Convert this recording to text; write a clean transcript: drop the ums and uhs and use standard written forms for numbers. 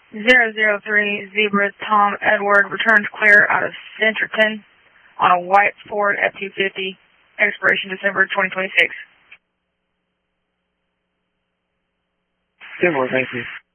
003 Zebra Tom Edward returns clear out of Centerton on a white Ford F-250, expiration December 2026. Good one, thank you.